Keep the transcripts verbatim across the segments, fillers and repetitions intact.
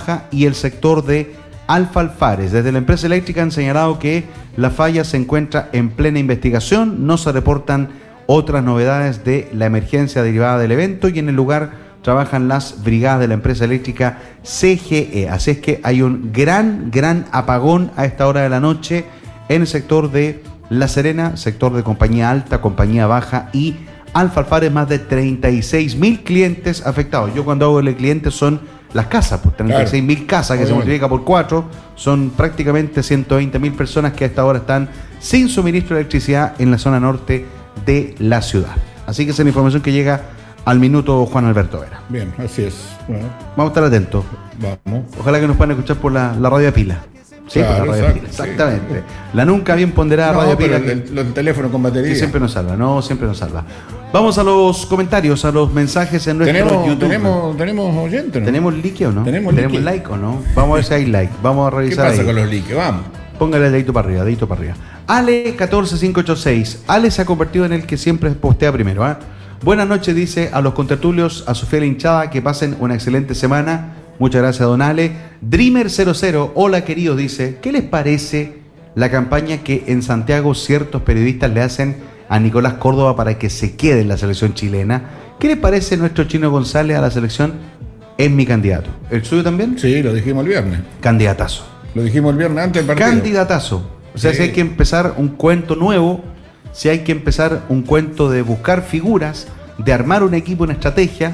Baja y el sector de Alfalfares. Desde la empresa eléctrica han señalado que la falla se encuentra en plena investigación, no se reportan otras novedades de la emergencia derivada del evento y en el lugar trabajan las brigadas de la empresa eléctrica C G E. Así es que hay un gran, gran apagón a esta hora de la noche en el sector de La Serena, sector de compañía alta, compañía baja y Alfalfares, más de treinta y seis mil clientes afectados. Yo cuando hablo de clientes son las casas, pues treinta y seis mil claro. casas que Obviamente. Se multiplica por cuatro, son prácticamente ciento veinte mil personas que a esta hora están sin suministro de electricidad en la zona norte de la ciudad. Así que esa es la información que llega al minuto Juan Alberto Vera. Bien, así es. Bueno. Vamos a estar atentos. Vamos. Ojalá que nos puedan escuchar por la, la radio de pila. Sí, claro, por la radio exacto, pila, exactamente. Sí. La nunca bien ponderada no, radio pero pila. El, el, el teléfono con batería. Que siempre nos salva, no, siempre nos salva. Vamos a los comentarios, a los mensajes en nuestro ¿Tenemos, YouTube. Tenemos, tenemos oyentes, ¿no? ¿Tenemos like o no? ¿Tenemos, ¿Tenemos like o no? Vamos a ver si hay like. Vamos a revisar. ¿Qué pasa ahí. con los likes? Vamos. Póngale el dedito para arriba, dedito para arriba. Ale catorce cinco ocho seis. Ale se ha convertido en el que siempre postea primero, ¿eh? Buenas noches, dice a los contertulios, a su fiel hinchada, que pasen una excelente semana. Muchas gracias, don Ale. Dreamer cero cero, hola queridos, dice, ¿qué les parece la campaña que en Santiago ciertos periodistas le hacen a Nicolás Córdoba para que se quede en la selección chilena? ¿Qué les parece nuestro Chino González a la selección? Es mi candidato. ¿El suyo también? Sí, lo dijimos el viernes. Candidatazo. Lo dijimos el viernes antes del partido. Candidatazo. O sea, sí. Si hay que empezar un cuento nuevo, si hay que empezar un cuento de buscar figuras, de armar un equipo, una estrategia,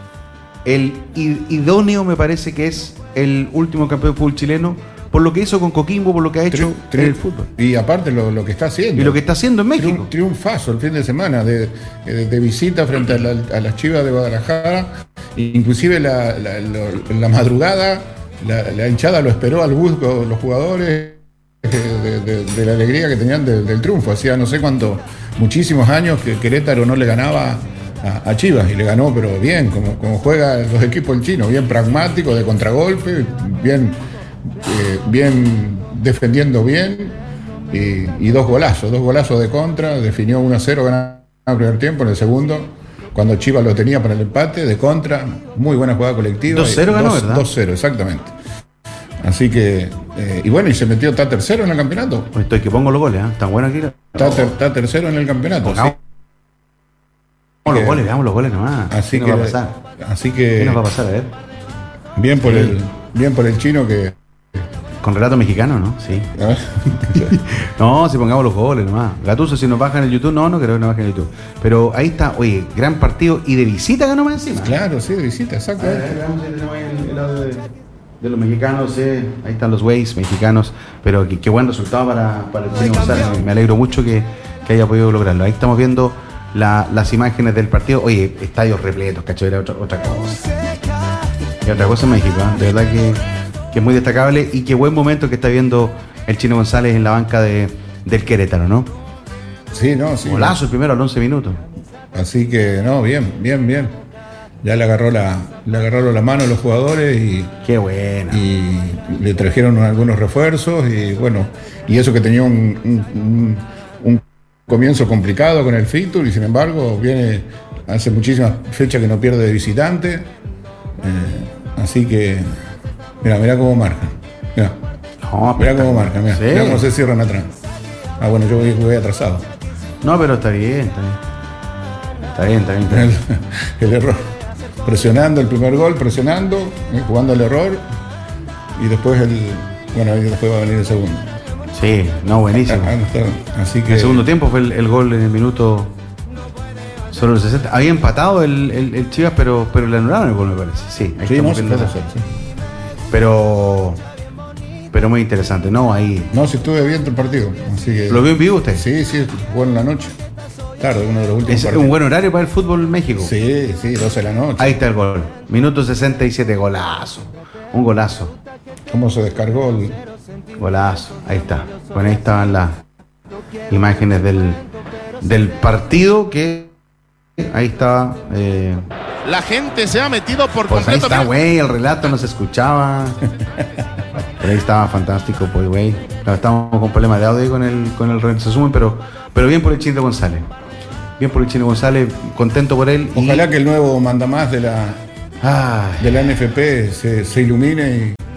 el idóneo me parece que es el último campeón de fútbol chileno, por lo que hizo con Coquimbo, por lo que ha hecho tri, tri, en el fútbol. Y aparte lo, lo que está haciendo. Y lo que está haciendo en México. Triun, triunfazo el fin de semana, de, de, de visita frente a, la, a las Chivas de Guadalajara. Inclusive la, la, la, la madrugada, la, la hinchada lo esperó al bus con los jugadores de, de, de la alegría que tenían de, del triunfo. Hacía no sé cuánto, muchísimos años que Querétaro no le ganaba a, a Chivas, y le ganó, pero bien, como, como juega los equipos chinos, bien pragmático, de contragolpe, bien, eh, bien defendiendo bien, y, y dos golazos, dos golazos de contra, definió uno a cero, ganando el primer tiempo, en el segundo, cuando Chivas lo tenía para el empate, de contra, muy buena jugada colectiva. dos cero ganó, ¿verdad? dos cero, exactamente. Así que, eh, y bueno, y se metió, está tercero en el campeonato. Estoy que pongo los goles, ¿eh? Tan bueno aquí. Está, ter, está tercero en el campeonato. Pongamos sí. los goles, veamos los goles nomás. Así ¿Qué que, nos va a pasar? Así que, ¿qué nos va a pasar? A ver. Bien por, sí. el, bien por el chino que... Con relato mexicano, ¿no? Sí. No, si pongamos los goles nomás. Gattuso, si nos baja en el YouTube, no, no creo que nos baje en el YouTube. Pero ahí está, oye, gran partido y de visita ganó más encima. Claro, sí, de visita, exacto. De los mexicanos, eh. Ahí están los güeyes mexicanos, pero qué, qué buen resultado para, para el Chino González. Me alegro mucho que, que haya podido lograrlo. Ahí estamos viendo la, las imágenes del partido. Oye, estadios repletos, cacho, era otra, otra cosa. Y otra cosa en México, ¿eh? De verdad que, que es muy destacable y qué buen momento que está viendo el Chino González en la banca de, del Querétaro, ¿no? Sí, no, sí. Golazo el primero a los once minutos. Así que, no, bien, bien, bien. Ya le agarró la, le agarró la mano a los jugadores y. Qué buena. Y le trajeron algunos refuerzos y bueno, y eso que tenía un, un, un comienzo complicado con el fixture y sin embargo viene hace muchísimas fechas que no pierde de visitante. Eh, así que, mira, mira cómo marca. Mira, no, mira cómo marca, mira, sí. Mira cómo se cierran atrás. Ah, bueno, yo voy, voy atrasado. No, pero está bien, está bien. Está bien, está bien. Está bien. El, el error. Presionando el primer gol, presionando, eh, jugando el error y después el. Bueno, después va a venir el segundo. Sí, no, buenísimo. Así que. El segundo tiempo fue el, el gol en el minuto. Solo el sesenta. Había empatado el, el, el Chivas, pero, pero le anularon el gol, me parece. Sí, ahí sí, no, sí, la... hacer, sí. Pero. Pero muy interesante, ¿no? Ahí. No, si estuve viendo el partido. Así que... ¿Lo vio en vivo usted? Sí, sí, jugó en la noche. Tarde, uno de los últimos es partidos. Un buen horario para el fútbol en México. Sí, sí, doce de la noche. Ahí está el gol. Minuto sesenta y siete, golazo. Un golazo. ¿Cómo se descargó el... Golazo, ahí está. Bueno, ahí estaban las imágenes del, del partido que ahí estaba. Eh... La gente se ha metido por pues completo. Ahí está, güey, el relato no se escuchaba. Pero ahí estaba fantástico, pues, güey. Estamos con problemas de audio con el, con el resumen, pero, pero bien por el Chino González. Bien por el Chino González, contento por él. Ojalá y... que el nuevo mandamás de la, Ay. de la N F P se, se ilumine y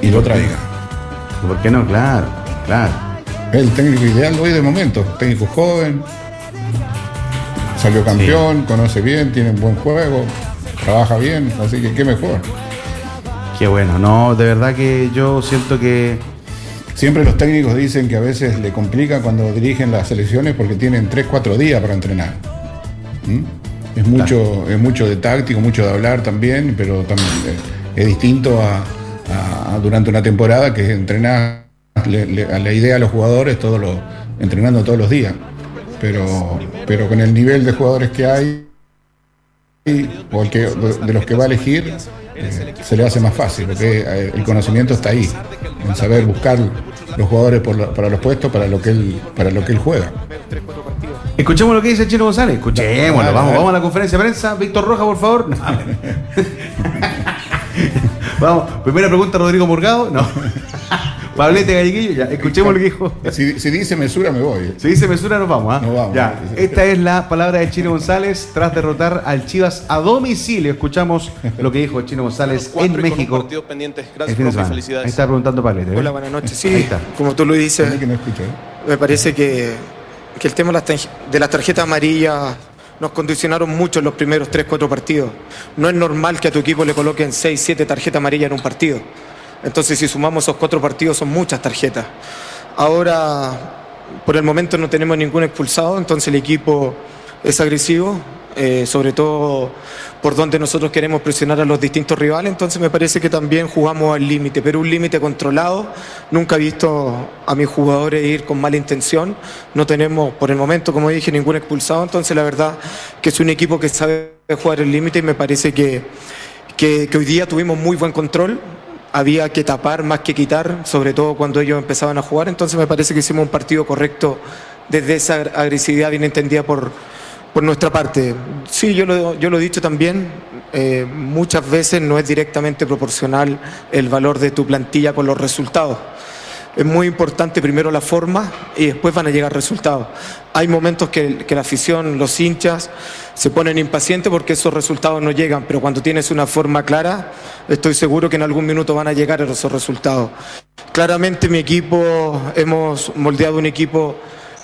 y lo traiga. ¿Por qué no? Claro, claro. Es el técnico ideal hoy de momento. Técnico joven, salió campeón, sí. Conoce bien, tiene un buen juego, trabaja bien, así que qué mejor. Qué bueno, no, de verdad que yo siento que... Siempre los técnicos dicen que a veces le complica cuando dirigen las selecciones porque tienen tres, cuatro días para entrenar. ¿Mm? Es mucho, claro. Es mucho de táctico, mucho de hablar también, pero también es distinto a, a, a durante una temporada que entrenar le, le, a la idea a los jugadores todos los, entrenando todos los días. Pero, pero con el nivel de jugadores que hay o el que, de los que va a elegir, eh, se le hace más fácil, porque el conocimiento está ahí, en saber buscar los jugadores por la, para los puestos, para lo que él, para lo que él juega. Escuchemos lo que dice Chino González. Escuchémoslo, vale, vamos, vale. vamos a la conferencia de prensa. Víctor Rojas, por favor. No. Vamos, primera pregunta, Rodrigo Morgado. No. Pablete Galleguillo, ya, escuchemos lo que dijo. Si, si dice mesura, me voy. Si dice mesura, nos vamos. ¿eh? Nos vamos. Ya, esta es la palabra de Chino González tras derrotar al Chivas a domicilio. Escuchamos lo que dijo Chino González en México. Pendientes. Gracias, profe, felicidades. Ahí está preguntando Pablete. ¿eh? Hola, buenas noches. Sí, como tú lo dices, que no escucho, ¿eh? Me parece que, que el tema de las tarjetas amarillas nos condicionaron mucho en los primeros tres, cuatro partidos. No es normal que a tu equipo le coloquen seis, siete tarjetas amarillas en un partido. Entonces, si sumamos esos cuatro partidos, son muchas tarjetas. Ahora, por el momento no tenemos ningún expulsado, entonces el equipo es agresivo, eh, sobre todo por donde nosotros queremos presionar a los distintos rivales. Entonces me parece que también jugamos al límite, pero un límite controlado. Nunca he visto a mis jugadores ir con mala intención. No tenemos, por el momento, como dije, ningún expulsado. Entonces la verdad que es un equipo que sabe jugar el límite y me parece que, que, que hoy día tuvimos muy buen control. Había que tapar más que quitar, sobre todo cuando ellos empezaban a jugar. Entonces me parece que hicimos un partido correcto desde esa agresividad bien entendida por, por nuestra parte. Sí, yo lo, yo lo he dicho también, eh, muchas veces no es directamente proporcional el valor de tu plantilla con los resultados. Es muy importante primero la forma y después van a llegar resultados. Hay momentos que, que la afición, los hinchas, se ponen impacientes porque esos resultados no llegan, pero cuando tienes una forma clara, estoy seguro que en algún minuto van a llegar esos resultados. Claramente mi equipo, hemos moldeado un equipo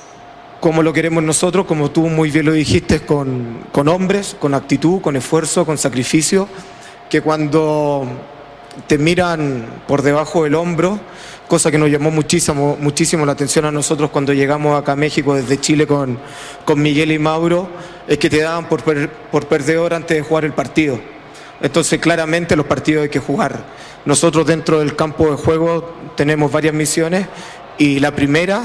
como lo queremos nosotros, como tú muy bien lo dijiste, con, con hombres, con actitud, con esfuerzo, con sacrificio, que cuando te miran por debajo del hombro, cosa que nos llamó muchísimo, muchísimo la atención a nosotros cuando llegamos acá a México desde Chile con, con Miguel y Mauro, es que te daban por, per, por perdedor antes de jugar el partido. Entonces claramente los partidos hay que jugar. Nosotros dentro del campo de juego tenemos varias misiones y la primera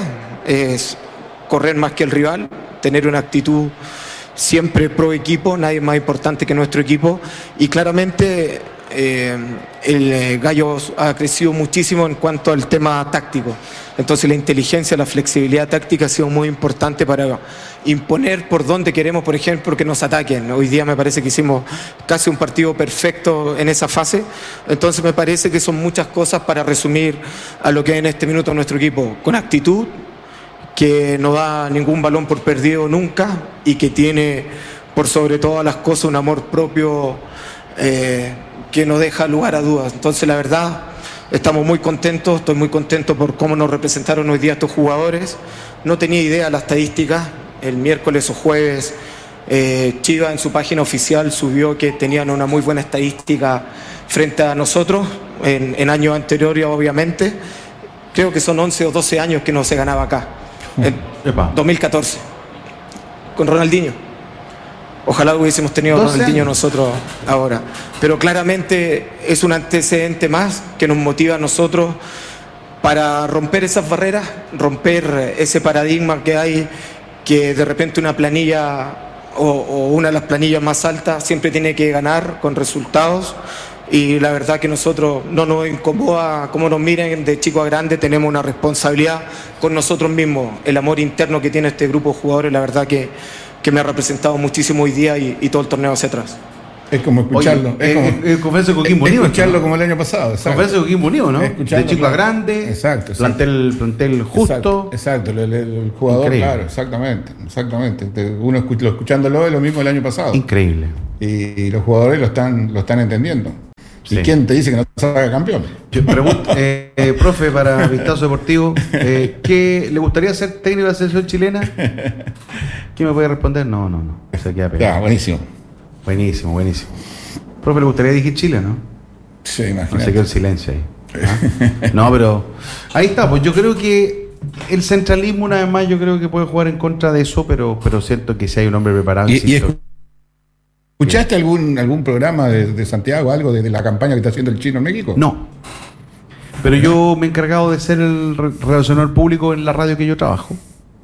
es correr más que el rival, tener una actitud siempre pro equipo, nadie más importante que nuestro equipo, y claramente eh, el Gallo ha crecido muchísimo en cuanto al tema táctico. Entonces la inteligencia, la flexibilidad táctica ha sido muy importante para imponer por dónde queremos, por ejemplo, que nos ataquen. Hoy día me parece que hicimos casi un partido perfecto en esa fase. Entonces me parece que son muchas cosas para resumir a lo que es en este minuto nuestro equipo, con actitud, que no da ningún balón por perdido nunca y que tiene por sobre todas las cosas un amor propio eh, que no deja lugar a dudas. Entonces la verdad estamos muy contentos, estoy muy contento por cómo nos representaron hoy día estos jugadores. No tenía idea de la estadística, el miércoles o jueves eh, Chivas en su página oficial subió que tenían una muy buena estadística frente a nosotros en, en años anteriores, obviamente. Creo que son once o doce años que no se ganaba acá. En dos mil catorce con Ronaldinho. Ojalá hubiésemos tenido a Ronaldinho nosotros ahora, pero claramente es un antecedente más que nos motiva a nosotros para romper esas barreras, romper ese paradigma que hay, que de repente una planilla o, o una de las planillas más altas siempre tiene que ganar con resultados. Y la verdad que nosotros no nos incomoda cómo nos miren de chico a grande, tenemos una responsabilidad con nosotros mismos. El amor interno que tiene este grupo de jugadores, la verdad que, que me ha representado muchísimo hoy día y, y todo el torneo hacia atrás. Es como escucharlo. Oye, es como, eh, eh, Conferencia Coquimbo Unido. Escucharlo como el año pasado. Conferencia Coquimbo Unido, ¿no? De chico claro. a grande. Exacto. Plantel, plantel justo. Exacto. exacto. El, el, el jugador, Increíble. claro, exactamente. Exactamente. Uno escuchándolo es lo mismo el año pasado. Increíble. Y, y los jugadores lo están, lo están entendiendo. ¿Y sí. quién te dice que no salga campeón? Yo pregunto, eh, eh, profe, para Vistazo Deportivo, eh, ¿qué le gustaría ser técnico de la selección chilena? ¿Quién me puede responder? No, no, no. Se queda pegado. Ya, buenísimo. Buenísimo, buenísimo. Profe, ¿le gustaría dirigir Chile, no? Sí, imagínate. No se quedó el silencio ahí. ¿Ah? No, pero ahí está, pues yo creo que el centralismo, una vez más, yo creo que puede jugar en contra de eso, pero, pero siento que si hay un hombre preparado. ¿Y, y escuchaste algún, algún programa de, de Santiago, algo de, de la campaña que está haciendo el Chino en México? No. Pero yo me he encargado de ser el relacionador público en la radio que yo trabajo.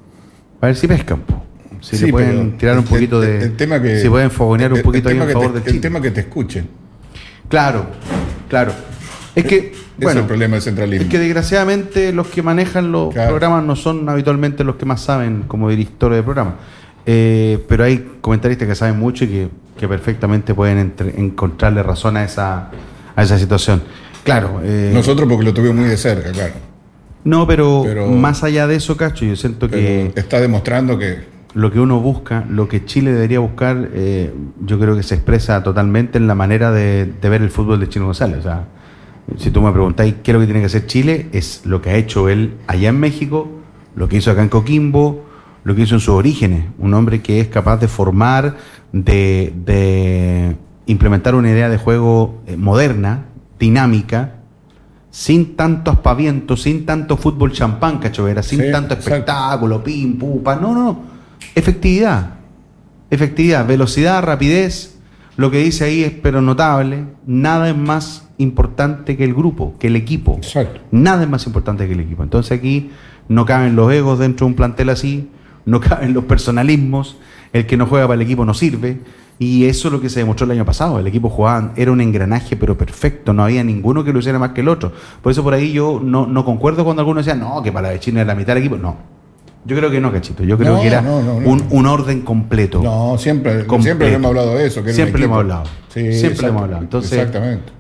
A ver si pescan, po. Si sí, le pueden tirar un poquito el, de. El tema que, si pueden fogonear un poquito ahí en favor te, del Chile. El tema que te escuchen. Claro, claro. Es que. Es bueno, el problema del centralismo. Es que desgraciadamente los que manejan los claro. programas no son habitualmente los que más saben como directores de programa. Eh, pero hay comentaristas que saben mucho y que, que perfectamente pueden entre, encontrarle razón a esa, a esa situación. Claro. Eh, Nosotros porque lo tuvimos muy de cerca, claro. No, pero, pero más allá de eso, Cacho, yo siento que... Está demostrando que... Lo que uno busca, lo que Chile debería buscar, eh, yo creo que se expresa totalmente en la manera de, de ver el fútbol de Chino González. O sea, si tú me preguntáis qué es lo que tiene que hacer Chile, es lo que ha hecho él allá en México, lo que hizo acá en Coquimbo, lo que hizo en sus orígenes. Un hombre que es capaz de formar, de, de implementar una idea de juego eh, moderna, dinámica, sin tanto aspaviento, sin tanto fútbol champán, Cachovera, sin sí, tanto espectáculo, exacto. pim, pupa. No, no, no. Efectividad. Efectividad, velocidad, rapidez. Lo que dice ahí es pero notable. Nada es más importante que el grupo, que el equipo. Exacto. Nada es más importante que el equipo. Entonces aquí no caben los egos dentro de un plantel así, no caben los personalismos, el que no juega para el equipo no sirve, y eso es lo que se demostró el año pasado. El equipo jugaba, era un engranaje pero perfecto, no había ninguno que lo hiciera más que el otro. Por eso por ahí yo no, no concuerdo cuando algunos decían, no, que para la de China era la mitad del equipo. No, yo creo que no, Cachito, yo creo no, que era no, no, no. Un, un orden completo. No, siempre, siempre hemos hablado de eso. Que siempre le hemos hablado. Sí, siempre le hemos hablado. Entonces, exactamente.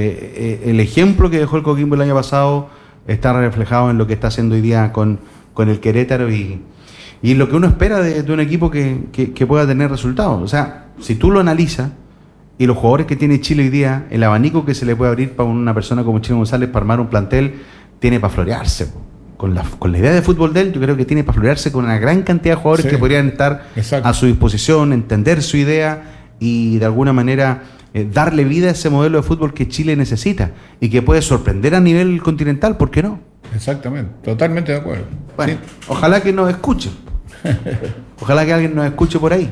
Eh, eh, el ejemplo que dejó el Coquimbo el año pasado está reflejado en lo que está haciendo hoy día con, con el Querétaro y, y lo que uno espera de, de un equipo que, que, que pueda tener resultados. O sea, si tú lo analizas y los jugadores que tiene Chile hoy día, el abanico que se le puede abrir para una persona como Chino González para armar un plantel, tiene para florearse. Con la, con la idea de fútbol de él, yo creo que tiene para florearse con una gran cantidad de jugadores sí, que podrían estar exacto. a su disposición, entender su idea y de alguna manera eh, darle vida a ese modelo de fútbol que Chile necesita y que puede sorprender a nivel continental, ¿por qué no? Exactamente, totalmente de acuerdo. Bueno, sí. Ojalá que nos escuchen. Ojalá que alguien nos escuche por ahí.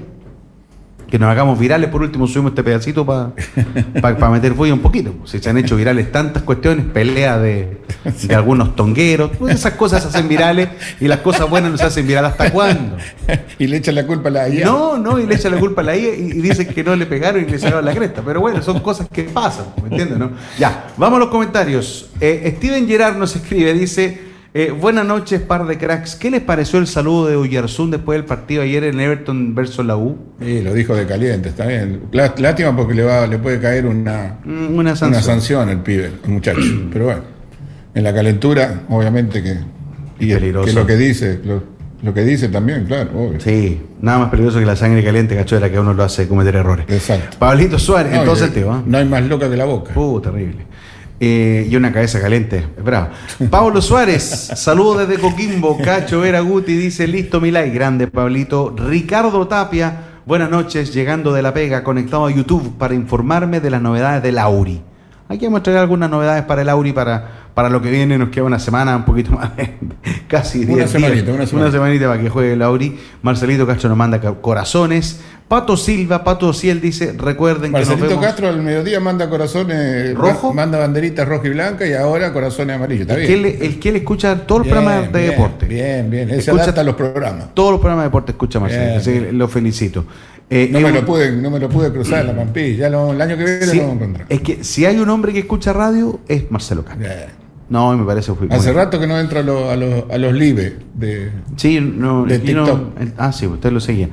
Que nos hagamos virales, por último subimos este pedacito para pa, pa meter bulla un poquito. Si se han hecho virales tantas cuestiones, peleas de, de algunos tongueros, pues esas cosas se hacen virales y las cosas buenas no se hacen virales. ¿Hasta cuándo? Y le echan la culpa a la I A. No, no, y le echan la culpa a la I A y, y dicen que no le pegaron y le sacaron la cresta. Pero bueno, son cosas que pasan, ¿me entiendes? ¿No? Ya, vamos a los comentarios. Eh, Steven Gerard nos escribe, dice... Eh, buenas noches, par de cracks. ¿Qué les pareció el saludo de Oyarzún después del partido ayer en Everton versus la U? Sí, lo dijo de caliente, está bien. Lástima porque le va, le puede caer una, una sanción, una sanción al pibe, al muchacho. Pero bueno, en la calentura, obviamente que. Y peligroso. Que lo que dice, lo, lo que dice también, claro, obvio. Sí, nada más peligroso que la sangre caliente, cacho, de la que a uno lo hace cometer errores. Exacto. Pablito Suárez, no, entonces te va. No hay más loca que la boca. Uh, terrible. Eh, y una cabeza caliente, bravo. Pablo Suárez, saludos desde Coquimbo. Cacho Vera Guti dice, listo mi like, grande Pablito. Ricardo Tapia, buenas noches, llegando de la pega, conectado a YouTube para informarme de las novedades del Auri. Aquí vamos a traer algunas novedades para el Auri para, para lo que viene, nos queda una semana, un poquito más, casi diez una semanita, días, una semanita. Una semanita para que juegue el Auri. Marcelito Castro nos manda corazones. Pato Silva, Pato Ciel dice, recuerden Marcelito que nos vemos... Castro al mediodía manda corazones rojo, manda banderitas roja y blanca y ahora corazones amarillos. ¿Está el, bien? Que él, el que él escucha todos los bien, programas de bien, deporte. Bien, bien, él se escucha adapta a los programas. Todos los programas de deporte escucha Marcelo, así que lo felicito. Eh, no, me un... lo pude, no me lo pude cruzar en la Pampilla, ya lo, el año que viene sí, lo vamos a encontrar. Es que si hay un hombre que escucha radio, es Marcelo Castro. Bien. No, me parece muy Hace bueno. rato que no entra a los, a los, a los live de, sí, no, de TikTok. No, ah, sí, usted lo seguía.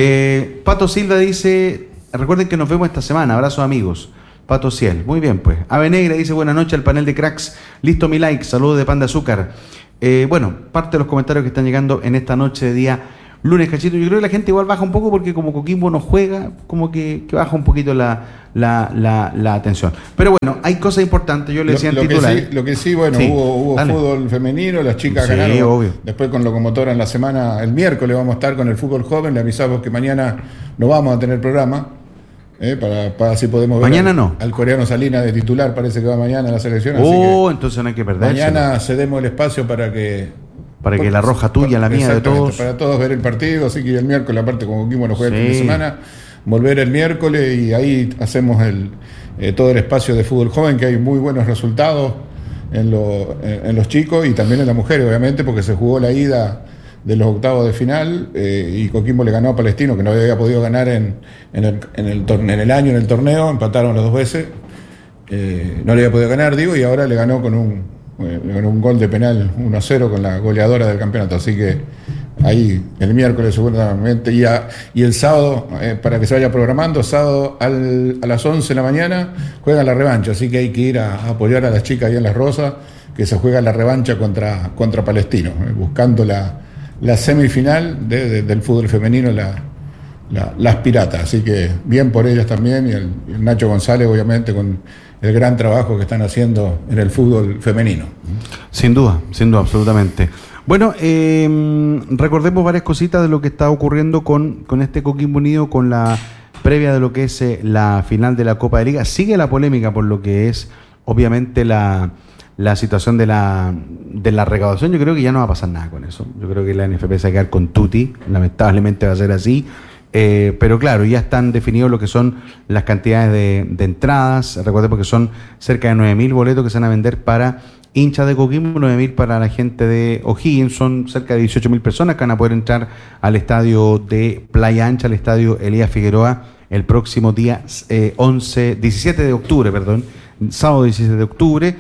Eh, Pato Silva dice, recuerden que nos vemos esta semana, abrazos amigos. Pato Ciel, muy bien pues. Ave Negra dice, buenas noches al panel de cracks, listo mi like, saludos de Pan de Azúcar. Eh, bueno, parte de los comentarios que están llegando en esta noche de día lunes, Cachito. Yo creo que la gente igual baja un poco porque como Coquimbo no juega, como que, que baja un poquito la, la, la, la atención. Pero bueno, hay cosas importantes, yo le decía lo, en lo titular. Que sí, lo que sí, bueno, sí, hubo, hubo fútbol femenino, las chicas sí, ganaron. Obvio. Después con Locomotora en la semana, el miércoles vamos a estar con el fútbol joven, le avisamos que mañana no vamos a tener programa. Eh, para, para así podemos ver mañana al, no. al coreano Salinas de titular, parece que va mañana a la selección. Oh, así que entonces no hay que perderse. Mañana cedemos el espacio para que para que la roja tuya, la mía, de todos. Para todos ver el partido, así que el miércoles, aparte como Coquimbo no juega sí. el fin de semana, volver el miércoles y ahí hacemos el eh, todo el espacio de fútbol joven, que hay muy buenos resultados en, lo, en, en los chicos y también en las mujeres, obviamente, porque se jugó la ida de los octavos de final eh, y Coquimbo le ganó a Palestino, que no había podido ganar en, en, el, en, el, torne, en el año en el torneo, empataron las dos veces, eh, no le había podido ganar, digo, y ahora le ganó con un, eh, con un gol de penal uno a cero con la goleadora del campeonato, así que ahí el miércoles seguramente y, a, y el sábado, eh, para que se vaya programando, sábado al, a las once de la mañana juegan la revancha, así que hay que ir a, a apoyar a las chicas ahí en Las Rosas, que se juega la revancha contra, contra Palestino, eh, buscando la la semifinal de, de, del fútbol femenino, la, la, las Piratas, así que bien por ellas también, y el, el Nacho González obviamente con el gran trabajo que están haciendo en el fútbol femenino. Sin duda, sin duda, absolutamente. Bueno, eh, recordemos varias cositas de lo que está ocurriendo con, con este Coquimbo Unido, con la previa de lo que es eh, la final de la Copa de Liga. Sigue la polémica por lo que es obviamente la la situación de la de la recaudación. Yo creo que ya no va a pasar nada con eso. Yo creo que la N F P se va a quedar con tutti, lamentablemente va a ser así, eh, pero claro, ya están definidos lo que son las cantidades de, de entradas. Recordemos que son cerca de nueve mil boletos que se van a vender para hinchas de Coquimbo, nueve mil para la gente de O'Higgins, son cerca de dieciocho mil personas que van a poder entrar al estadio de Playa Ancha, al estadio Elías Figueroa, el próximo día eh, once, diecisiete de octubre, perdón, sábado diecisiete de octubre.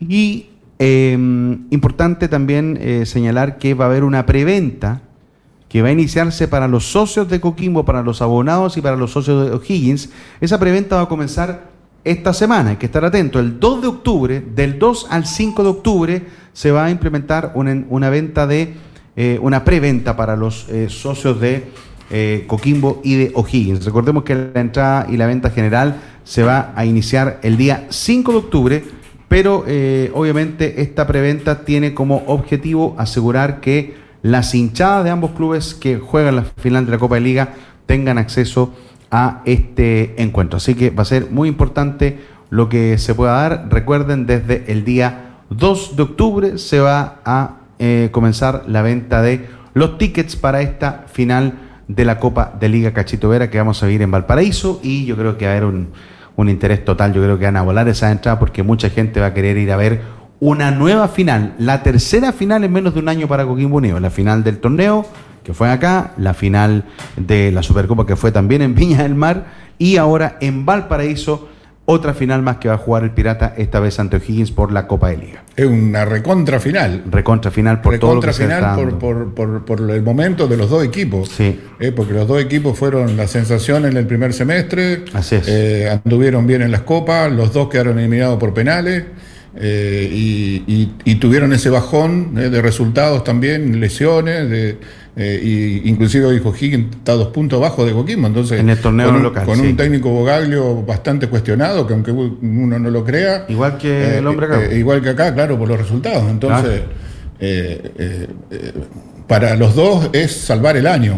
Y eh, importante también eh, señalar que va a haber una preventa que va a iniciarse para los socios de Coquimbo, para los abonados y para los socios de O'Higgins. Esa preventa va a comenzar esta semana, hay que estar atento. El dos de octubre, del dos al cinco de octubre, se va a implementar una, una venta de, eh, una preventa para los eh, socios de eh, Coquimbo y de O'Higgins. Recordemos que la entrada y la venta general se va a iniciar el día cinco de octubre, pero eh, obviamente esta preventa tiene como objetivo asegurar que las hinchadas de ambos clubes que juegan la final de la Copa de Liga tengan acceso a este encuentro. Así que va a ser muy importante lo que se pueda dar. Recuerden, desde el día dos de octubre se va a eh, comenzar la venta de los tickets para esta final de la Copa de Liga Cachito Vera que vamos a vivir en Valparaíso, y yo creo que va a haber un un interés total. Yo creo que van a volar esas entradas porque mucha gente va a querer ir a ver una nueva final, la tercera final en menos de un año para Coquimbo Unido, la final del torneo que fue acá, la final de la Supercopa que fue también en Viña del Mar, y ahora en Valparaíso otra final más que va a jugar el Pirata, esta vez ante O'Higgins por la Copa de Liga. Es una recontra final. Recontra final por recontra todo lo que final se está por, por, por, por el momento de los dos equipos. Sí. Eh, porque los dos equipos fueron la sensación en el primer semestre. Así es. Eh, anduvieron bien en las copas, los dos quedaron eliminados por penales. Eh, y, y, y tuvieron ese bajón eh, de resultados también, lesiones, de, eh, y inclusive hoy O'Higgins está a dos puntos abajo de Coquimbo, entonces en el torneo con un, local, con sí. un técnico Bogaglio bastante cuestionado, que aunque uno no lo crea, igual que eh, el hombre acá, eh, igual que acá, claro, por los resultados. Entonces, claro. eh, eh, eh, para los dos es salvar el año.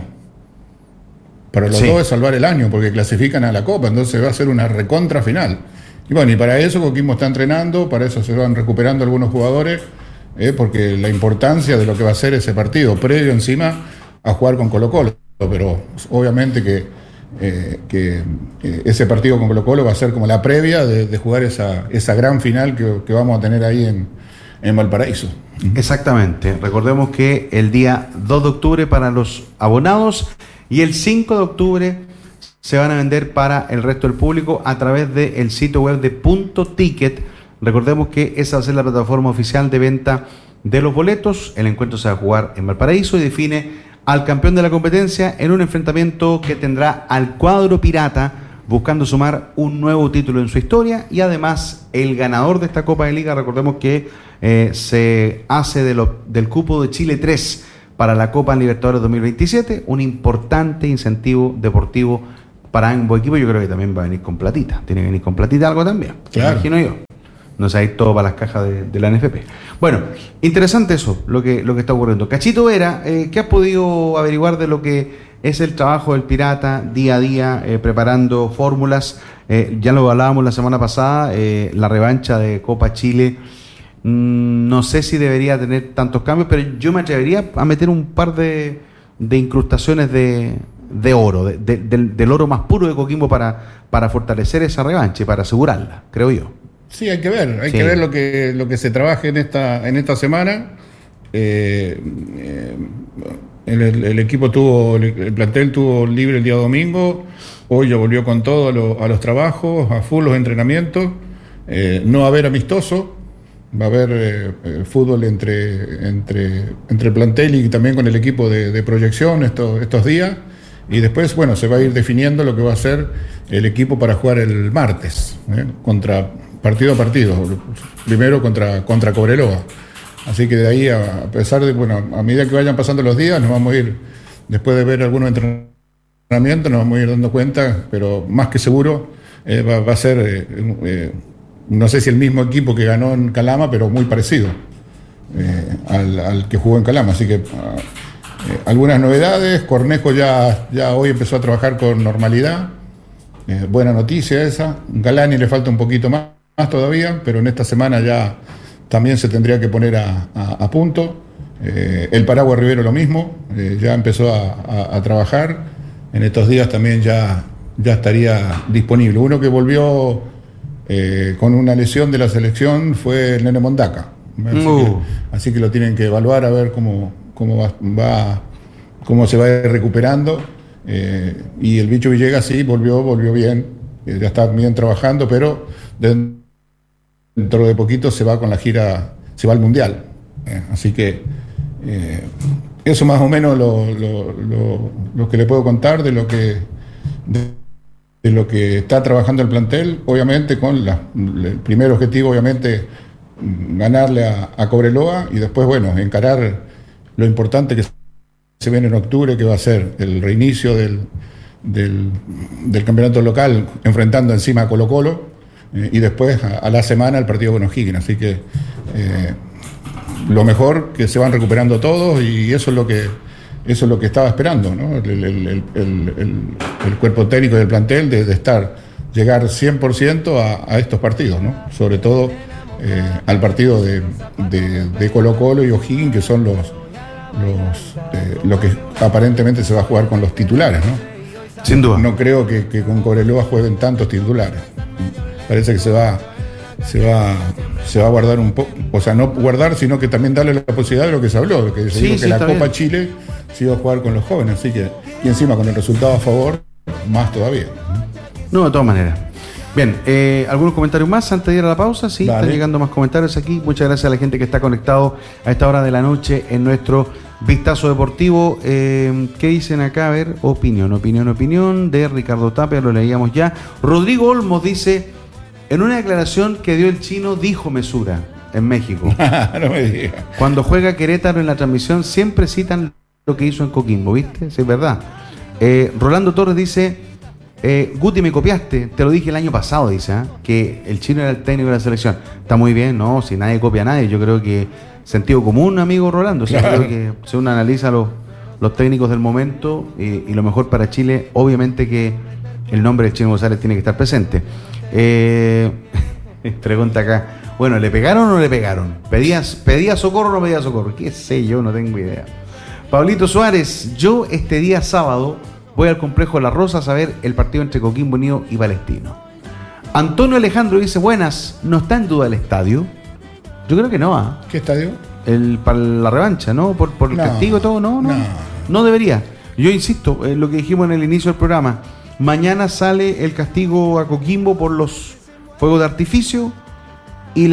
Para los sí. dos es salvar el año, porque clasifican a la Copa, entonces va a ser una recontra final. Y bueno, y para eso Coquimbo está entrenando, para eso se van recuperando algunos jugadores, eh, porque la importancia de lo que va a ser ese partido, previo encima a jugar con Colo-Colo, pero obviamente que, eh, que eh, ese partido con Colo-Colo va a ser como la previa de, de jugar esa, esa gran final que, que vamos a tener ahí en, en Valparaíso. Exactamente, recordemos que el día dos de octubre para los abonados y el cinco de octubre se van a vender para el resto del público a través del sitio web de Punto Ticket. Recordemos que esa va a ser la plataforma oficial de venta de los boletos. El encuentro se va a jugar en Valparaíso y define al campeón de la competencia en un enfrentamiento que tendrá al cuadro pirata buscando sumar un nuevo título en su historia, y además el ganador de esta Copa de Liga, recordemos que eh, se hace de lo, del cupo de Chile tres para la Copa Libertadores dos mil veintisiete, un importante incentivo deportivo para ambos equipos. Yo creo que también va a venir con platita, tiene que venir con platita algo también, claro. Imagino yo. No se va a ir todo para las cajas de, de la N F P. Bueno, interesante eso, lo que, lo que está ocurriendo. Cachito Vera, eh, ¿qué has podido averiguar de lo que es el trabajo del Pirata día a día, eh, preparando fórmulas? Eh, ya lo hablábamos la semana pasada, eh, la revancha de Copa Chile. Mm, no sé si debería tener tantos cambios, pero yo me atrevería a meter un par de, de incrustaciones de, de oro, de, de, del, del oro más puro de Coquimbo para, para fortalecer esa revancha y para asegurarla, creo yo. Sí, hay que ver, hay sí. que ver lo que lo que se trabaje en esta en esta semana. Eh, eh, el, el equipo tuvo, el plantel tuvo libre el día domingo. Hoy ya volvió con todo a, lo, a los trabajos, a full los entrenamientos. Eh, no va a haber amistoso, va a haber eh, fútbol entre entre entre el plantel y también con el equipo de, de proyección estos estos días. Y después, bueno, se va a ir definiendo lo que va a ser el equipo para jugar el martes, ¿eh? contra partido a partido, primero contra, contra Cobreloa. Así que de ahí, a, a pesar de, bueno, a medida que vayan pasando los días, nos vamos a ir, después de ver algunos entrenamientos, nos vamos a ir dando cuenta, pero más que seguro eh, va, va a ser, eh, eh, no sé si el mismo equipo que ganó en Calama, pero muy parecido eh, al, al que jugó en Calama. Así que uh, eh, algunas novedades. Cornejo ya, ya hoy empezó a trabajar con normalidad. Eh, buena noticia esa. Galani le falta un poquito más. más todavía, pero en esta semana ya también se tendría que poner a, a, a punto. Eh, el Paraguay Rivero lo mismo, eh, ya empezó a, a, a trabajar. En estos días también ya, ya estaría disponible. Uno que volvió eh, con una lesión de la selección fue el Nene Mondaca. Así, uh. que, así que lo tienen que evaluar a ver cómo, cómo, va, va, cómo se va a ir recuperando. Eh, y el Bicho Villegas sí, volvió, volvió bien, eh, ya está bien trabajando, pero de, dentro de poquito se va con la gira, se va al Mundial. Eh, así que eh, eso más o menos lo, lo, lo, lo que le puedo contar de lo que de, de lo que está trabajando el plantel, obviamente con la, el primer objetivo, obviamente, ganarle a, a Cobreloa y después, bueno, encarar lo importante que se viene en octubre, que va a ser el reinicio del, del, del campeonato local, enfrentando encima a Colo Colo. Y después, a, a la semana, el partido con O'Higgins. Así que eh, lo mejor, que se van recuperando todos, y eso es lo que eso es lo que estaba esperando, ¿no? El, el, el, el, el, el cuerpo técnico del plantel, de, de estar, llegar cien por ciento a, a estos partidos, ¿no? Sobre todo eh, al partido de, de, de Colo Colo y O'Higgins, que son los, los eh, lo que aparentemente se va a jugar con los titulares, ¿no? Sin duda. No creo que, que con Cobreloa jueguen tantos titulares. Parece que se va, se va, se va a guardar un poco, o sea, no guardar, sino que también darle la posibilidad de lo que se habló, que se sí, dijo sí, que la Copa bien. Chile se iba a jugar con los jóvenes, así que, y encima con el resultado a favor, más todavía. No, de todas maneras. Bien, eh, ¿algunos comentarios más antes de ir a la pausa? Sí, Dale. Están llegando más comentarios aquí. Muchas gracias a la gente que está conectado a esta hora de la noche en nuestro Vistazo Deportivo. Eh, ¿Qué dicen acá? A ver, opinión, opinión, opinión de Ricardo Tapia, lo leíamos ya. Rodrigo Olmos dice, en una declaración que dio el chino, dijo mesura en México. No me digas. Cuando juega Querétaro en la transmisión siempre citan lo que hizo en Coquimbo, ¿viste? Sí, es verdad. Eh, Rolando Torres dice, eh, Guti, me copiaste, te lo dije el año pasado, dice, ¿eh? que el chino era el técnico de la selección. Está muy bien, no, si nadie copia a nadie, yo creo que sentido común, amigo Rolando. O sea, Claro. creo que si uno analiza los, los técnicos del momento y, y lo mejor para Chile, obviamente que el nombre de Chino González tiene que estar presente. Eh, pregunta acá, bueno, ¿le pegaron o no le pegaron? ¿Pedías, ¿Pedía socorro o no pedía socorro? ¿Qué sé yo? No tengo idea. Pablito Suárez, yo este día sábado voy al complejo La Rosa a ver el partido entre Coquimbo Unido y Palestino. Antonio Alejandro dice, buenas, ¿no está en duda el estadio? Yo creo que no, ¿ah? ¿Qué estadio? El, para la revancha, ¿no? Por, por el No, castigo y todo, no, no, no. no debería. Yo insisto, en lo que dijimos en el inicio del programa, mañana sale el castigo a Coquimbo por los fuegos de artificio y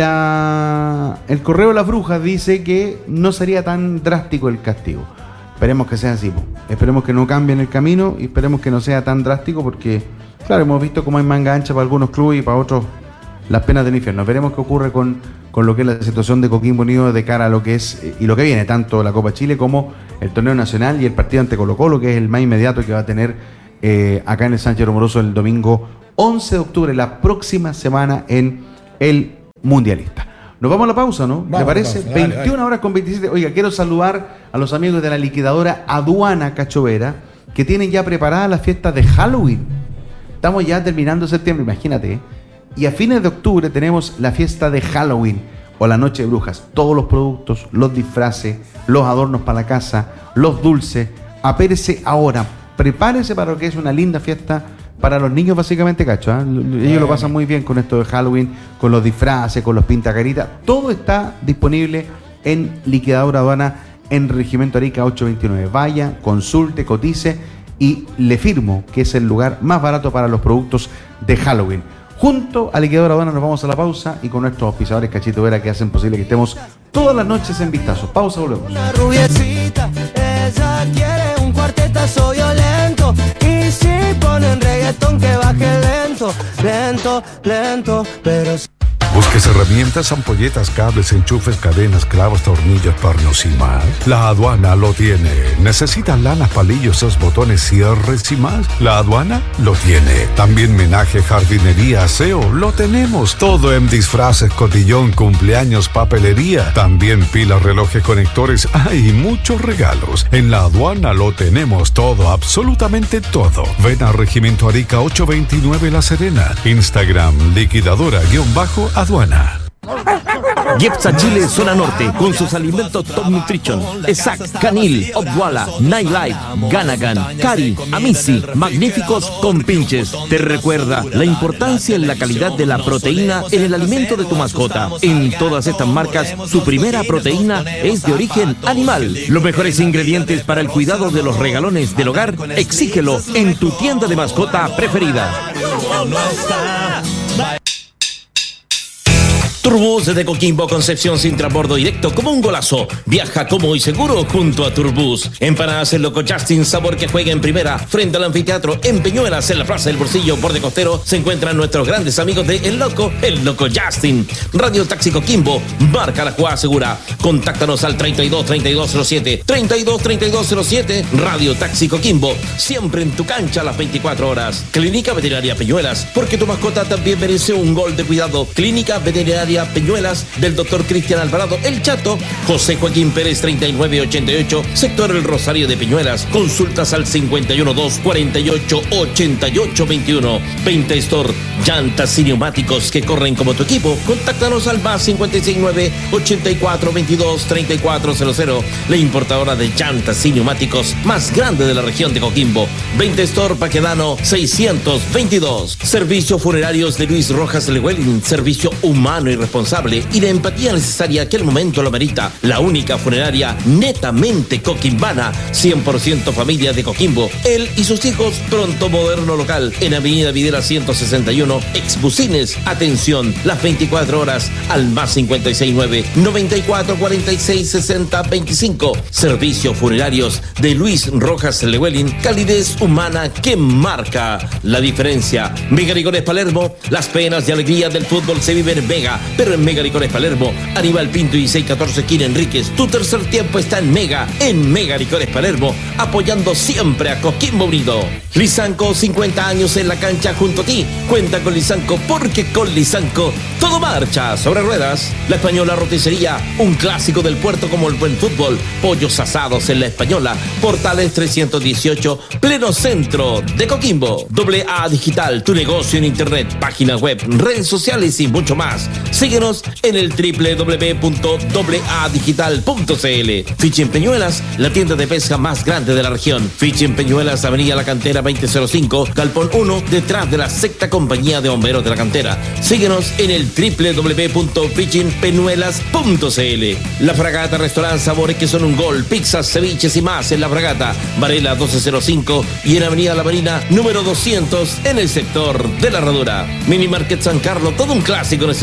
la el correo de las brujas dice que no sería tan drástico el castigo. Esperemos que sea así, po. Esperemos que no cambien el camino y esperemos que no sea tan drástico porque, claro, hemos visto cómo hay manga ancha para algunos clubes y para otros las penas del infierno. Veremos qué ocurre con, con lo que es la situación de Coquimbo Unido de cara a lo que es y lo que viene, tanto la Copa Chile como el torneo nacional y el partido ante Colo Colo, que es el más inmediato que va a tener eh, acá en el Sánchez Romoroso el domingo once de octubre, la próxima semana en el Mundialista. Nos vamos a la pausa, ¿no? Vamos, ¿Le parece? pausa, dale, veintiuna dale. horas con veintisiete. Oiga, quiero saludar a los amigos de la liquidadora Aduana Cachovera, que tienen ya preparadas las fiestas de Halloween. Estamos ya terminando septiembre, imagínate. ¿eh? Y a fines de octubre tenemos la fiesta de Halloween o la Noche de Brujas. Todos los productos, los disfraces, los adornos para la casa, los dulces. Apérese ahora. Prepárese para lo que es una linda fiesta para los niños, básicamente, cacho. ¿eh? Ellos lo pasan muy bien con esto de Halloween, con los disfraces, con los pintacaritas. Todo está disponible en Liquidadora Aduana en Regimiento Arica ochocientos veintinueve. Vaya, consulte, cotice y le firmo que es el lugar más barato para los productos de Halloween. Junto a Liquidadora Aduana nos vamos a la pausa y con nuestros auspiciadores Cachito Vera que hacen posible que estemos todas las noches en Vistazo. Pausa, volvemos. Una rubiecita, ella quiere un cuartetazo violento. Y si ponen reggaetón que baje lento, lento, lento, pero... ¿Busques herramientas, ampolletas, cables, enchufes, cadenas, clavos, tornillos, pernos y más? La Aduana lo tiene. ¿Necesitas lanas, palillos, esos botones, cierres y más? La Aduana lo tiene. También menaje, jardinería, aseo, lo tenemos. Todo en disfraces, cotillón, cumpleaños, papelería. También pilas, relojes, conectores. Hay muchos regalos. En la Aduana lo tenemos todo, absolutamente todo. Ven a Regimiento Arica ochocientos veintinueve La Serena. Instagram, liquidadora-bajo aduana. Jepsa Chile Zona Norte, con sus alimentos Top Nutrition, Exact, Canil, Obwala, Nightlife, Ganagan, Cari, Amici, magníficos compinches. Te recuerda la importancia en la calidad de la proteína en el alimento de tu mascota. En todas estas marcas, su primera proteína es de origen animal. Los mejores ingredientes para el cuidado de los regalones del hogar, exígelo en tu tienda de mascota preferida. Turbus desde Coquimbo, Concepción, sin transbordo directo como un golazo. Viaja cómodo y seguro junto a Turbus. Empanadas El Loco Justin, sabor que juega en primera. Frente al anfiteatro en Peñuelas, en la Plaza del Bolsillo, borde costero, se encuentran nuestros grandes amigos de El Loco, El Loco Justin. Radio Taxi Coquimbo, marca la jugada segura. Contáctanos al treinta y dos, treinta y dos cero siete, treinta y dos, treinta y dos cero siete. Radio Taxi Coquimbo, siempre en tu cancha a las veinticuatro horas. Clínica Veterinaria Peñuelas, porque tu mascota también merece un gol de cuidado. Clínica Veterinaria Peñuelas del doctor Cristian Alvarado El Chato, José Joaquín Pérez treinta y nueve ochenta y ocho, sector El Rosario de Peñuelas. Consultas al cincuenta y uno dos, cuarenta y ocho, ochenta y ocho veintiuno. veinte Store, llantas y neumáticos que corren como tu equipo. Contáctanos al más cincuenta y seis nueve, ochenta y cuatro veintidós, treinta y cuatro cero cero. La importadora de llantas y neumáticos más grande de la región de Coquimbo. veinte Store, Paquedano seiscientos veintidós. Servicios funerarios de Luis Rojas Lewelin, servicio humano y responsable y la empatía necesaria que el momento lo merita. La única funeraria netamente coquimbana, cien por ciento familia de Coquimbo. Él y sus hijos, pronto moderno local en Avenida Videla ciento sesenta y uno, Exbucines. Atención, las veinticuatro horas al más cincuenta y seis nueve, noventa y cuatro cuarenta y seis sesenta veinticinco. Servicios funerarios de Luis Rojas Lewelin, calidez humana que marca la diferencia. Mega Licores Palermo, las penas y alegrías del fútbol se viven en Mega, pero en Mega Licores Palermo, Aníbal Pinto y seiscientos catorce Kira Enríquez. Tu tercer tiempo está en Mega, en Mega Licores Palermo, apoyando siempre a Coquimbo Unido. Lisanco, cincuenta años en la cancha junto a ti. Cuenta con Lisanco, porque con Lisanco todo marcha sobre ruedas. La Española Roticería, un clásico del puerto como el buen fútbol. Pollos asados en La Española. Portales trescientos dieciocho, pleno centro de Coquimbo. Doble A Digital, tu negocio en internet, página web, redes sociales y mucho más. Síguenos en el doble u doble u doble u punto doble a digital punto c l. Fishing Peñuelas, la tienda de pesca más grande de la región. Fishing Peñuelas, Avenida La Cantera veinte cero cinco, Galpón uno, detrás de la sexta compañía de bomberos de la Cantera. Síguenos en el doble u doble u doble u punto fishing peñuelas punto c l. La Fragata Restaurant, sabores que son un gol, pizzas, ceviches y más en La Fragata, Varela doce cero cinco y en Avenida La Marina número doscientos en el sector de La Herradura. Mini Market San Carlos, todo un clásico en el sector del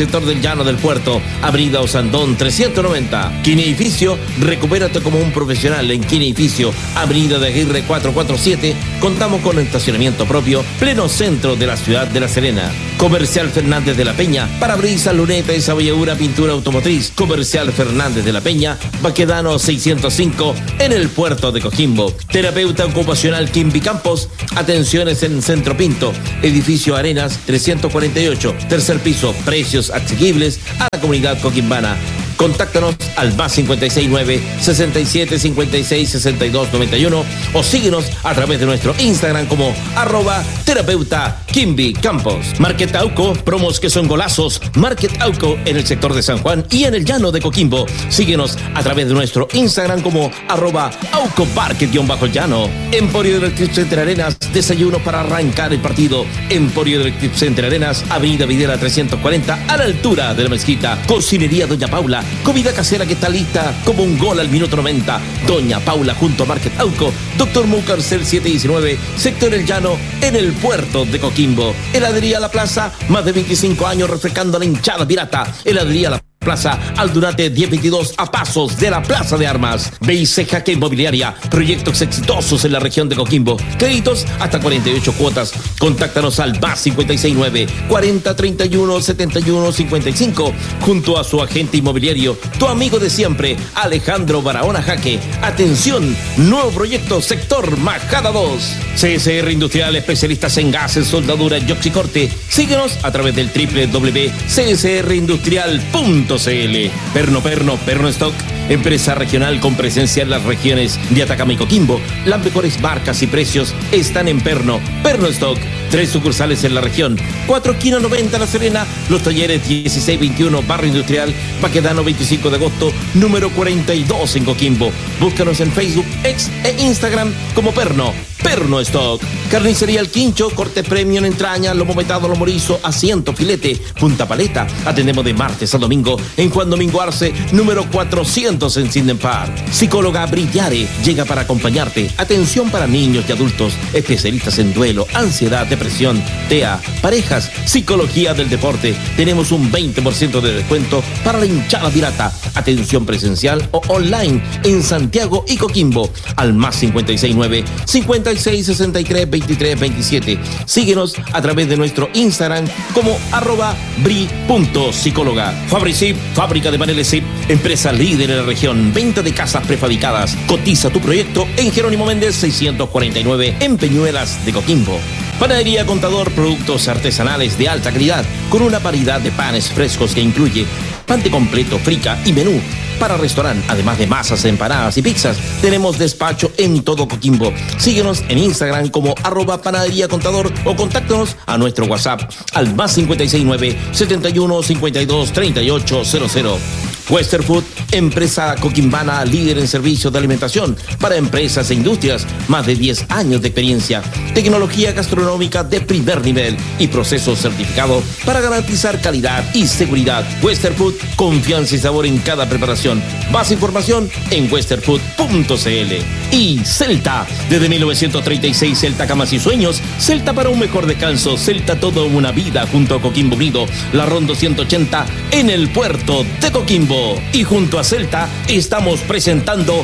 Llano del Puerto, Avenida Osandón trescientos noventa. Kine Edificio, recupérate como un profesional. En Kine Edificio, Avenida de Aguirre cuatrocientos cuarenta y siete, contamos con estacionamiento propio, pleno centro de la ciudad de La Serena. Comercial Fernández de la Peña, parabrisas, lunetas, abolladura, pintura automotriz. Comercial Fernández de la Peña, Baquedano seiscientos cinco, en el puerto de Coquimbo. Terapeuta ocupacional Kimby Campos, atenciones en Centro Pinto, edificio Arenas trescientos cuarenta y ocho, tercer piso, precios asequibles a la comunidad coquimbana. Contáctanos al más cincuenta y seis nueve, sesenta y siete, cincuenta y seis, sesenta y dos, noventa y uno o síguenos a través de nuestro Instagram como arroba terapeuta Kimby Campos. Market Auco, promos que son golazos. Market Auco en el sector de San Juan y en el llano de Coquimbo. Síguenos a través de nuestro Instagram como arroba Auco Market-llano. Emporio Electric Center Arenas, desayuno para arrancar el partido. Emporio Electric Center Arenas, Avenida Videla trescientos cuarenta, a la altura de la mezquita. Cocinería Doña Paula, comida casera que está lista como un gol al minuto noventa. Doña Paula junto a Market Auco, Doctor Mucarcel setecientos diecinueve, sector El Llano, en el puerto de Coquimbo. Heladería La Plaza, más de veinticinco años refrescando a la hinchada pirata. Heladería La Plaza Aldunate diez veintidós, a pasos de la Plaza de Armas. B I C Jaque Inmobiliaria, proyectos exitosos en la región de Coquimbo. Créditos hasta cuarenta y ocho cuotas. Contáctanos al más cincuenta y seis nueve, cuarenta, treinta y uno, setenta y uno, cincuenta y cinco, junto a su agente inmobiliario, tu amigo de siempre, Alejandro Barahona Jaque. Atención, nuevo proyecto sector Majada dos. C S R Industrial, especialistas en gases, soldadura y oxicorte. Síguenos a través del doble u doble u doble u punto c s r industrial punto c l. Perno Perno, Perno Stock, empresa regional con presencia en las regiones de Atacama y Coquimbo. Las mejores marcas y precios están en Perno, Perno Stock. Tres sucursales en la región, cuatro Quino noventa La Serena, los talleres dieciséis veintiuno Barrio Industrial, Baquedano veinticinco de agosto, número cuarenta y dos en Coquimbo. Búscanos en Facebook, X e Instagram como Perno, Perno Stock. Carnicería El Quincho, corte premium, entraña, lomo metado, lomo morizo, asiento, filete, punta paleta. Atendemos de martes a domingo en Juan Domingo Arce, número cuatrocientos en Sinden Park. Psicóloga Brillare llega para acompañarte. Atención para niños y adultos, especialistas en duelo, ansiedad, depresión, T E A, parejas, psicología del deporte. Tenemos un veinte por ciento de descuento para la hinchada pirata. Atención presencial o online en Santiago y Coquimbo al más cincuenta y seis nueve, cincuenta y seis, sesenta y tres, veintitrés, veintisiete. Síguenos a través de nuestro Instagram como arroba bri.psicóloga. Fabricip, fábrica de paneles Zip, empresa líder en la región, venta de casas prefabricadas. Cotiza tu proyecto en Jerónimo Méndez seiscientos cuarenta y nueve en Peñuelas de Coquimbo. Panadería Contador, productos artesanales de alta calidad, con una variedad de panes frescos que incluye pan de completo, frica y menú. Para restaurante, además de masas, empanadas y pizzas, tenemos despacho en todo Coquimbo. Síguenos en Instagram como arroba panadería contador o contáctanos a nuestro WhatsApp al más cincuenta y seis nueve, setenta y uno, cincuenta y dos, treinta y ocho cero cero. Western Food, empresa coquimbana líder en servicios de alimentación para empresas e industrias, más de diez años de experiencia, tecnología gastronómica de primer nivel y proceso certificado para garantizar calidad y seguridad. Western Food, confianza y sabor en cada preparación. Más información en western food punto c l. Y Celta, desde mil novecientos treinta y seis, Celta Camas y Sueños, Celta para un mejor descanso, Celta toda una vida junto a Coquimbo Unido, la Ronda ciento ochenta en el puerto de Coquimbo. Y junto a Celta estamos presentando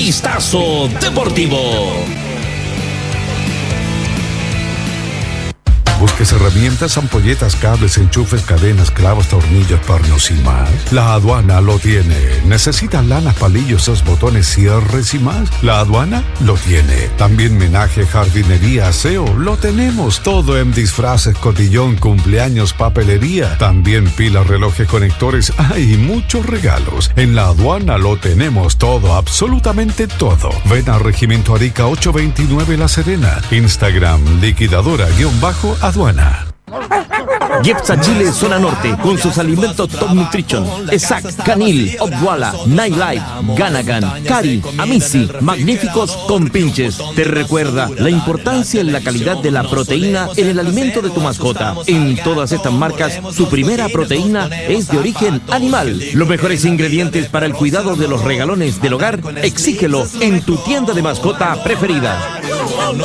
Vistazo Deportivo. Busques herramientas, ampolletas, cables, enchufes, cadenas, clavos, tornillos, pernos y más. La aduana lo tiene. ¿Necesitas lanas, palillos, esos botones, cierres y más? La aduana lo tiene. También menaje, jardinería, aseo, lo tenemos. Todo en disfraces, cotillón, cumpleaños, papelería. También pilas, relojes, conectores. Hay muchos regalos. En la aduana lo tenemos todo, absolutamente todo. Ven a Regimiento Arica ochocientos veintinueve La Serena. Instagram, liquidadora-bajo aduana. Jepsa Chile Zona Norte, con sus alimentos Top Nutrition, Exact, Canil, Obwala, Nightlife, Ganagan, Cari, Amici, magníficos compinches. Te recuerda la importancia en la calidad de la proteína en el alimento de tu mascota. En todas estas marcas, su primera proteína es de origen animal. Los mejores ingredientes para el cuidado de los regalones del hogar, exígelo en tu tienda de mascota preferida.